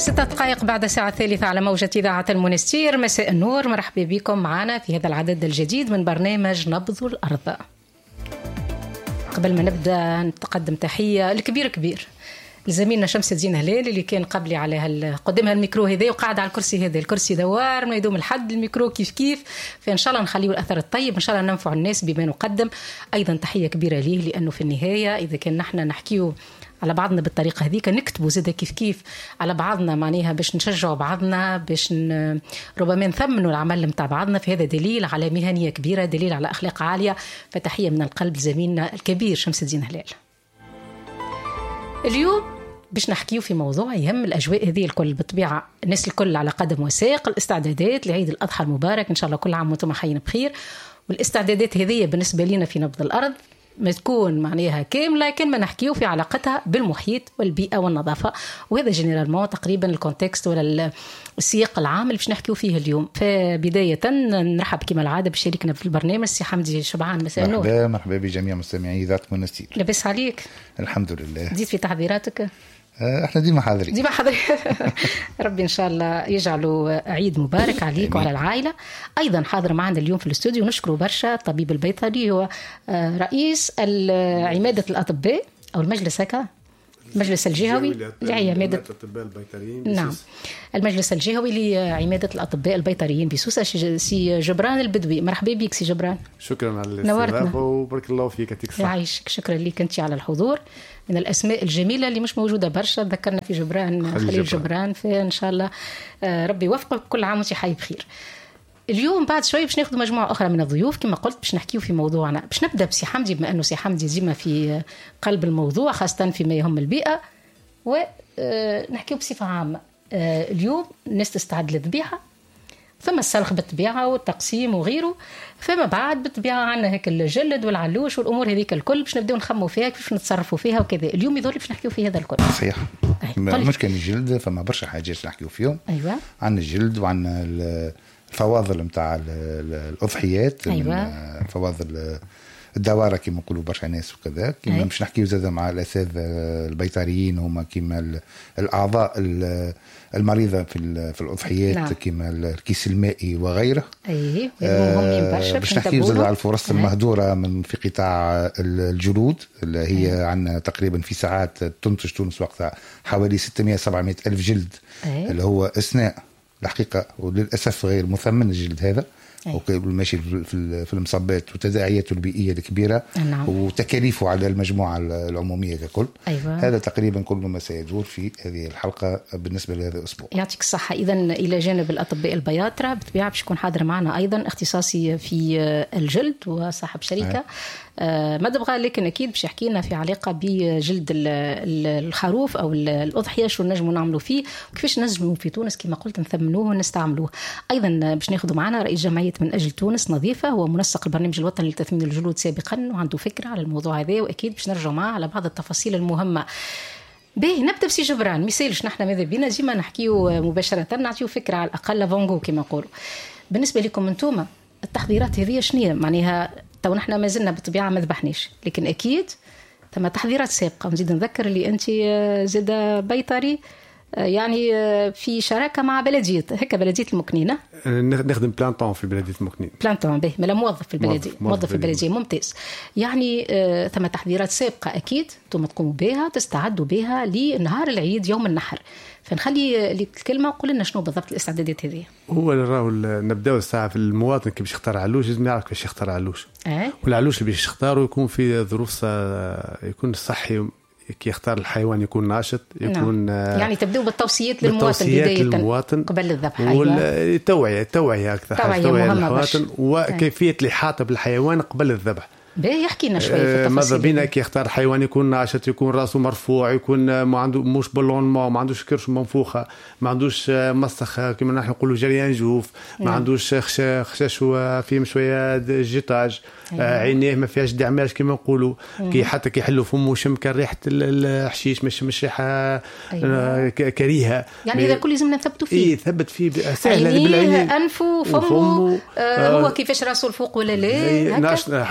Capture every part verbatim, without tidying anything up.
ستة دقائق بعد الساعة الثالثة على موجة إذاعة المنستير. مساء النور، مرحبا بكم معنا في هذا العدد الجديد من برنامج نبض الأرض. قبل ما نبدأ نتقدم تحية الكبير كبير لزميلنا شمس الدين هلال اللي كان قبلي على قدمها الميكرو هذا وقاعد على الكرسي هذا. الكرسي دوار ما يدوم الحد، الميكرو كيف كيف، فإن شاء الله نخليه الأثر الطيب، إن شاء الله ننفع الناس بما نقدم. أيضا تحية كبيرة ليه، لأنه في النهاية إذا كان نحن نحكيه على بعضنا بالطريقة هذيك نكتبوا زيادة كيف كيف على بعضنا معناها باش نشجعوا بعضنا، باش ن... ربما نثمنوا العمل متاع بعضنا، فهذا دليل على مهنية كبيرة، دليل على أخلاق عالية. فتحية من القلب لزميلنا الكبير شمس الدين هلال. اليوم باش نحكيه في موضوع يهم الأجواء هذه الكل بالطبيعة، الناس الكل على قدم وساق، الاستعدادات لعيد الأضحى المبارك، إن شاء الله كل عام وانتم حيين بخير. والاستعدادات هذه بالنسبة لنا في نبض الأرض ما تكون معناها كاملة لكن ما نحكيه في علاقتها بالمحيط والبيئة والنظافة، وهذا جنرالمون تقريبا الكونتكست ولا السياق العام اللي باش نحكيه فيه اليوم. فبداية نرحب كما العادة بشريكنا في البرنامج سي حمدي شبعان. مساء النور. مرحبا مرحبا بجميع مستمعي ذات منستير. لاباس عليك؟ الحمد لله. زيد في تحضيراتك؟ احنا ديما حاضرين ديما حاضرين. ربي ان شاء الله يجعله عيد مبارك عليك وعلى العائله. ايضا حاضر معنا اليوم في الاستوديو نشكره برشا الطبيب البيطري، هو رئيس عماده الاطباء او المجلس هكا المجلس الجهوي لعمادة الأطباء البيطريين. نعم، المجلس الجهوي لعمادة الأطباء البيطريين بسوسة، سي جبران البدوي. مرحبا بك سي جبران. شكرا على الاستضافة وبارك الله فيك. يعطيك الصحة. يعيشك. شكرا لك أنت على الحضور. من الأسماء الجميلة اللي مش موجودة برشا، ذكرنا في جبران خليل, خليل جبران, جبران. فإن شاء الله ربي يوفقك، كل عام وانت حي بخير. اليوم بعد شوي باش ناخذ مجموعة أخرى من الضيوف كما قلت باش نحكيه في موضوعنا. باش نبدأ بسي حمدي بما أنه سي حمدي ديما في قلب الموضوع خاصة فيما يهم البيئة، ونحكيه بصفة عامة. اليوم الناس تستعد للذبيحة، ثم السلخ بالطبيعة والتقسيم وغيره، فما بعد بالطبيعة عنا هيك الجلد والعلوش والأمور هذيك الكل باش نبدأ نخموا فيها كيف نتصرفوا فيها وكذا. اليوم يظهر باش نحكيه في هذا الكل. صحيح. مش كان الجلد، فما برشا حاجات نحكيه فيهم. أيوة. عنا الجلد وعنا الفواضل متاع الأضحيات. أيوة. فواضل الدوارة كما يقولوا برشا ناس وكذا. كما مش نحكيه زاد مع الأساتذة البيطريين هما كما الأعضاء المريضة في في الأضحيات. نعم. كما الكيس المائي وغيره. أيه. مهمين برشا. باش نحكيه زاد على الفرص المهدورة من في قطاع الجلود اللي هي أيه. عنا تقريبا في ساعات تنتج تونس وقتها حوالي ستمائة سبعمائة ألف جلد. أيه. اللي هو أثناء الحقيقة وللأسف غير مثمن الجلد هذا. وماشي في في المصابات وتداعياته البيئيه الكبيره. نعم. وتكاليفه على المجموعه العموميه ككل. أيوة. هذا تقريبا كل ما سيدور في هذه الحلقه بالنسبه لهذا الاسبوع. يعطيك الصحه. اذا الى جانب الاطباء البياطره بالطبيعه باش يكون حاضر معنا ايضا اختصاصي في الجلد وصاحب شركه آه. ما دبغى، لكن اكيد باش يحكي لنا في علاقه بجلد الخروف او الاضحيه، شو نجموا نعملوا فيه وكيفاش نجموا في تونس كما قلت نثمنوه ونستعملوه. ايضا باش ناخذوا معنا رئيس جمعيه من أجل تونس نظيفة، هو منسق البرنامج الوطني لتثمين الجلود سابقا وعنده فكرة على الموضوع هذا، وأكيد باش نرجع معه على بعض التفاصيل المهمة. باهي نبدأ بسي جبران. مثالش نحن ماذا بينا ديما نحكيه مباشرة، نعطيه فكرة على الأقل فانغو كما يقولوا. بالنسبة لكم أنتم التحضيرات هذه شنية معناها؟ تو نحن ما زلنا بالطبيعة ما ذبحناش، لكن أكيد ثم تحضيرات سابقة. ونزيد نذكر اللي أنت زاد بيطري يعني في شراكة مع بلدية هيك بلدية المكنينة. نخدم بلانتون في بلدية المكنين. بلانتون به ملا موظف في البلدية. موظف, موظف في البلدية. ممتاز. يعني آه ثم تحضيرات سابقة أكيد ثم تقوموا بها تستعدوا بها لنهار العيد يوم النحر. فنخلي الكلمة وقول لنا شنو بالضبط الاستعدادات هذه. هو راهو نبداو الساعة في المواطن كي باش يختار علوش لازم يعرف كيفاش يختار علوش. أه؟ والعلوش اللي باش يختاروا يكون في ظروف يكون صحي، كي يختار الحيوان يكون ناشط يكون. نعم. يعني تبدأوا بالتوصيات للمواطن بداية للمواطن قبل الذبح. والتوعية التوعية أكثر حاجة توعية للمواطن وكيفية الإحاطة بالحيوان قبل الذبح. باهي يحكي لنا شويه في التفاصيل. ماذا بينا كي يختار حيوان يكون ناشط، يكون راسه مرفوع، يكون ما عنده مش بلون، ما عنده كرش منفوخه، ما عندوش مسخ كما نحن نقولوا جريان جوف، ما نعم. عندوش خشاش فيه شويه جيتاج. أيوة. عينيه ما فيهاش دعماج كما نقولوا. كي حتى كي يحلوا فمه شم ريحه الحشيش، مش مش ريحه. أيوة. كريهه. يعني اذا كل لازم نثبتوا فيه. ايه ثبت فيه سهله بالعين. انفه فمه آه هو كيفاش راسه الفوق ولا لا. ناشط ناشط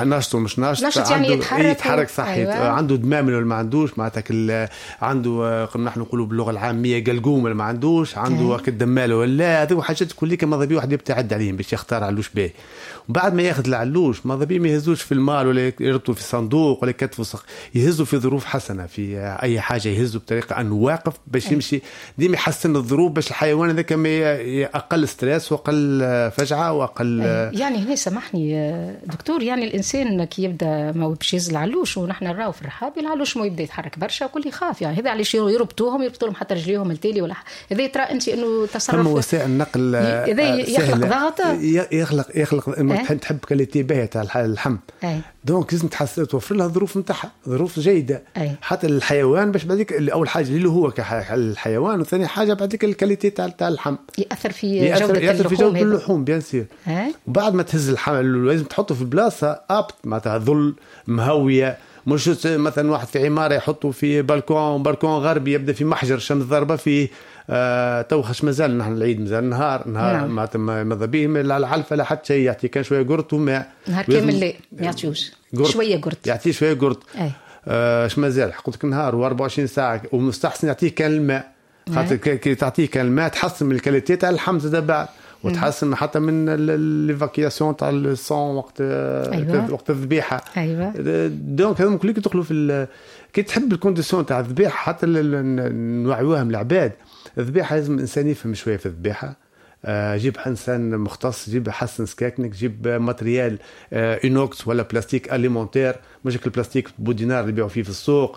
مش ناشط, ناشط يعني عنده يتحرك, يتحرك صحيح. أيوة. عنده دمامل ولا ما عندوش معناتها عنده قلنا نحن نقولوا باللغه العاميه قلقوم ولا ما عندوش, عنده وقت دماله ولا هذو حاجات كل كما ضبي واحد يبتعد عليهم باش يختار علوش باهي. وبعد ما ياخذ العلوش ما ضبي ما يهزوش في المال ولا يربطوا في الصندوق ولا يكتفوا صخ, يهزوا في ظروف حسنه في اي حاجه, يهزوا بطريقه انه واقف باش أي. يمشي ديما يحسن الظروف باش الحيوان هذا كما اقل ستريس واقل فجعه واقل أي. يعني هنا سامحني دكتور, يعني الانسان كي يبدا ما باش يهز العلوش ونحن نراو في الرحاب العلوش ما يبدا يتحرك برشا وكل يخاف, يعني هذا علاش يربطوهم يربطوا لهم حتى رجليهم التالي ولا هذا ترى انت انه تصرف وسائل النقل هذا يخلق ضغط يخلق يخلق أه؟ تحب كاليتي باهيه تاع اللحم أه؟ دونك لازم تحسن توفر لها ظروف نتاعها, ظروف جيده أه؟ حتى الحيوان باش بعديك اول حاجه اللي هو كالحيوان, وثاني حاجه بعديك الكاليتي تاع تاع اللحم ياثر في يأثر جوده يأثر اللحوم, في جوده اللحوم بيان سير. أه؟ وبعد ما تهز اللحم لازم تحطه في بلاصه ابت معناتها ظل مهويه, مش مثلا واحد في عماره يحطوا في بالكون بالكون غربي يبدا في محجر الشمس ضربه فيه آه توخش مازال نحن العيد مازال نهار نهار نعم. ما ماذا به على العلفه لا حتى شيء يعطي كان شويه قرط وماء نهار كامل لا ما يعطيوش شويه قرط يعطي شويه قرط اش آه مازال قلت نهار وأربعة وعشرين ساعه ومستحسن يعطيه كان الماء خاطر كي تعطيه كان الماء تحسن من الكاليتي تاع اللحم زاد بعد وتحسن حتى من ليفاكياسيون تاع الصون وقت أيوة. وقت الذبيحه ايوه دونك هذوم كلهم يدخلوا في كي تحب الكونديسيون تاع الذبيحه حتى نوعيوهم العباد. الذبيحه لازم الانسان يفهم شويه في الذبيحه, جيب انسان مختص, جيب حسن سكاكنك, جيب ماتريال اينوكس ولا بلاستيك اليمونتير, مش البلاستيك بودينار اللي بيعوا فيه في السوق.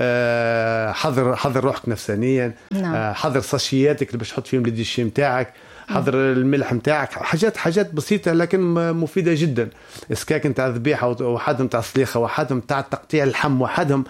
حضر حضر روحك نفسانيا, نعم. حضر ساشياتك اللي باش تحط فيهم الديشي نتاعك, حضر الملح نتاعك, حاجات حاجات بسيطه لكن مفيده جدا. اسكاك نتاع الذبيحه وحدهم تاع السليخه وحدهم تاع تقطيع اللحم وحدهم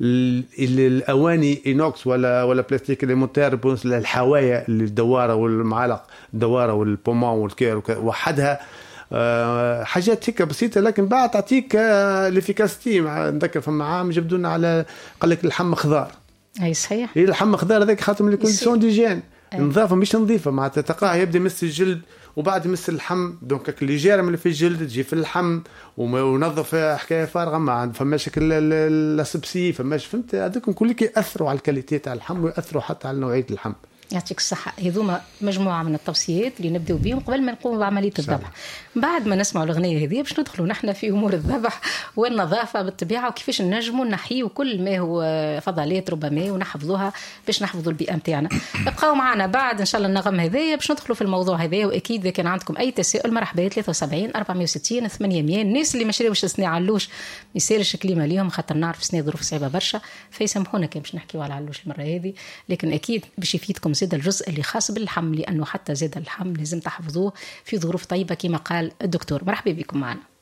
الاواني اينوكس ولا ولا بلاستيك ليمونتير الحوايا الدواره والمعالق الدواره والبومون والكير وحدها. أه حاجات هيك بسيطه لكن بعد تعطيك أه ليفيكاسيتي. نذكر فما عام جبدونا على قال لك اللحم خضار, اي صحيح, هي اللحم خضار هذاك خاطر من الكونديسيون ديجين نظافه مش نظيفه مع تلقاه يبدا يمس الجلد وبعد يمس اللحم, دونك اللي جارم اللي في الجلد تجي في اللحم ونظف حكايه فارغه ما عند فماش الاسبسي فماش فهمت. هذوك كلهم ياثروا على الكاليتي تاع اللحم وياثروا حتى على نوعيه اللحم. يعطيك الصحة. هذوما مجموعة من التوصيات اللي نبدأ بهم قبل ما نقوم بعملية الذبح. بعد ما نسمع الأغنية هذه باش ندخلوا نحن في أمور الذبح والنظافة بالطبيعة وكيفاش نجموا نحيوا كل ما هو فضلات ربما ونحفظوها باش نحفظوا البيئة متاعنا. ابقوا معنا بعد إن شاء الله النغم هذايا باش ندخلوا في الموضوع هذايا. وأكيد إذا كان عندكم أي تساؤل مرحبا ثلاثة وسبعين أربعمية وستين ثمانمية. الناس اللي ما شراوش السنة علوش يسالش كلمة اليوم خاطر نعرف سنة ظروف صعبة برشا فيسامحونا كان باش نحكيوا على علوش المرة هذه, لكن أكيد باش يفيدكم زاد الجزء اللي خاص باللحم لأنه حتى زاد اللحم لازم تحفظوه في ظروف طيبة كما قال الدكتور. مرحبا بكم معنا.